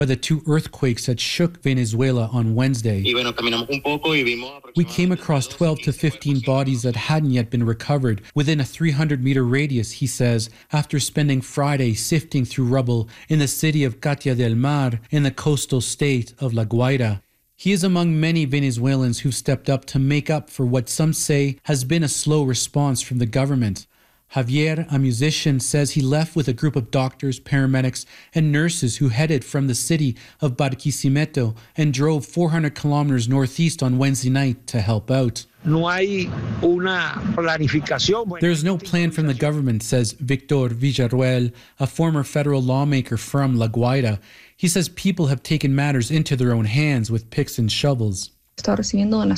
by the two earthquakes that shook Venezuela on Wednesday. We came across 12 to 15 bodies that hadn't yet been recovered within a 300-meter radius, he says, after spending Friday sifting through rubble in the city of Catia del Mar in the coastal state of La Guaira. He is among many Venezuelans who've stepped up to make up for what some say has been a slow response from the government. Javier, a musician, says he left with a group of doctors, paramedics, and nurses who headed from the city of Barquisimeto and drove 400 kilometers northeast on Wednesday night to help out. There's no plan from the government, says Victor Villarruel, a former federal lawmaker from La Guaira. He says people have taken matters into their own hands with picks and shovels. We've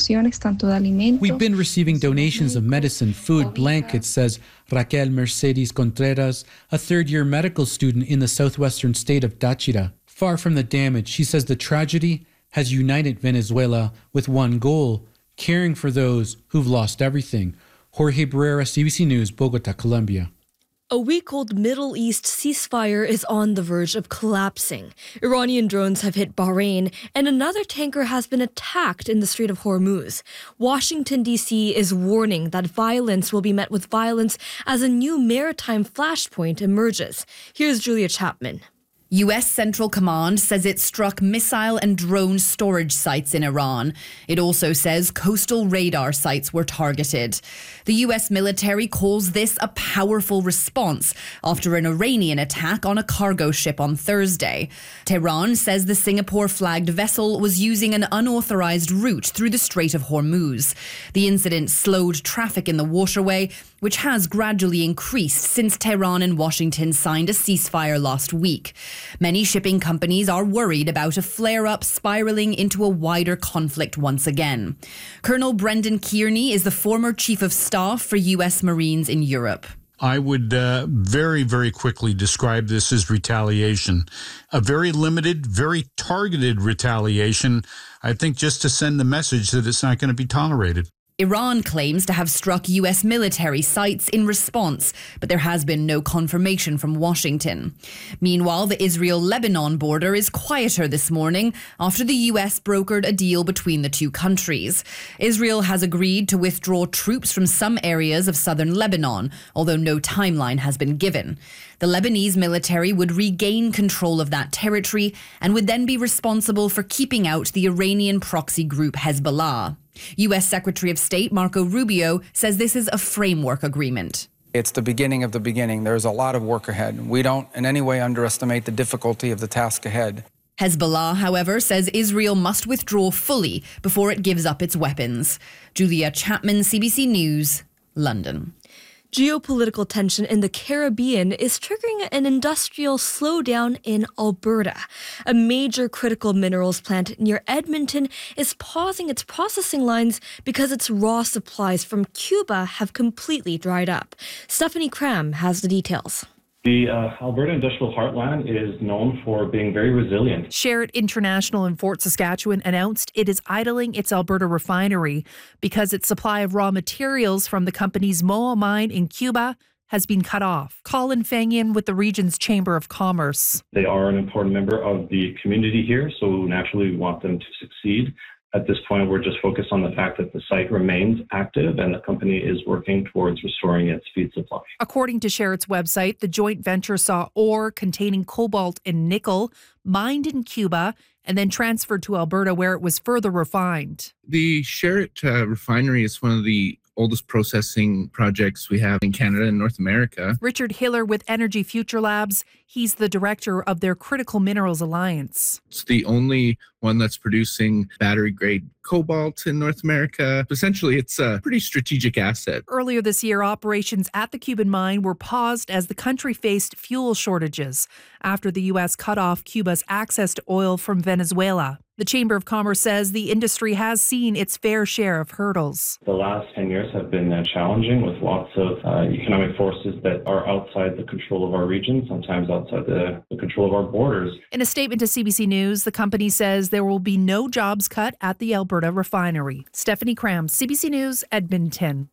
been receiving donations of medicine, food, blankets, says Raquel Mercedes Contreras, a third-year medical student in the southwestern state of Táchira. Far from the damage, she says the tragedy has united Venezuela with one goal, caring for those who've lost everything. Jorge Barrera, CBC News, Bogota, Colombia. A week-old Middle East ceasefire is on the verge of collapsing. Iranian drones have hit Bahrain, and another tanker has been attacked in the Strait of Hormuz. Washington, D.C. is warning that violence will be met with violence as a new maritime flashpoint emerges. Here's Julia Chapman. U.S. Central Command says it struck missile and drone storage sites in Iran. It also says coastal radar sites were targeted. The U.S. military calls this a powerful response after an Iranian attack on a cargo ship on Thursday. Tehran says the Singapore-flagged vessel was using an unauthorized route through the Strait of Hormuz. The incident slowed traffic in the waterway, which has gradually increased since Tehran and Washington signed a ceasefire last week. Many shipping companies are worried about a flare-up spiraling into a wider conflict once again. Colonel Brendan Kearney is the former Chief of Staff for U.S. Marines in Europe. I would very, very quickly describe this as retaliation. A very limited, very targeted retaliation, I think, just to send the message that it's not going to be tolerated. Iran claims to have struck U.S. military sites in response, but there has been no confirmation from Washington. Meanwhile, the Israel-Lebanon border is quieter this morning after the U.S. brokered a deal between the two countries. Israel has agreed to withdraw troops from some areas of southern Lebanon, although no timeline has been given. The Lebanese military would regain control of that territory and would then be responsible for keeping out the Iranian proxy group Hezbollah. U.S. Secretary of State Marco Rubio says this is a framework agreement. It's the beginning of the beginning. There's a lot of work ahead. We don't in any way underestimate the difficulty of the task ahead. Hezbollah, however, says Israel must withdraw fully before it gives up its weapons. Julia Chapman, CBC News, London. Geopolitical tension in the Caribbean is triggering an industrial slowdown in Alberta. A major critical minerals plant near Edmonton is pausing its processing lines because its raw supplies from Cuba have completely dried up. Stephanie Cram has the details. The Alberta Industrial Heartland is known for being very resilient. Sherritt International in Fort Saskatchewan announced it is idling its Alberta refinery because its supply of raw materials from the company's Moa mine in Cuba has been cut off. Colin Fangian with the region's Chamber of Commerce. They are an important member of the community here, so naturally we want them to succeed. At this point, we're just focused on the fact that the site remains active and the company is working towards restoring its feed supply. According to Sherritt's website, the joint venture saw ore containing cobalt and nickel mined in Cuba and then transferred to Alberta, where it was further refined. The Sherritt refinery is one of the oldest processing projects we have in Canada and North America. Richard Hiller with Energy Future Labs, he's the director of their Critical Minerals Alliance. It's the only one that's producing battery-grade cobalt in North America. Essentially, it's a pretty strategic asset. Earlier this year, operations at the Cuban mine were paused as the country faced fuel shortages after the U.S. cut off Cuba's access to oil from Venezuela. The Chamber of Commerce says the industry has seen its fair share of hurdles. The last 10 years have been challenging with lots of economic forces that are outside the control of our region, sometimes outside the control of our borders. In a statement to CBC News, the company says there will be no jobs cut at the Alberta refinery. Stephanie Cram, CBC News, Edmonton.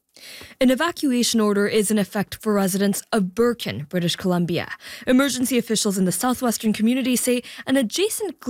An evacuation order is in effect for residents of Birkin, British Columbia. Emergency officials in the southwestern community say an adjacent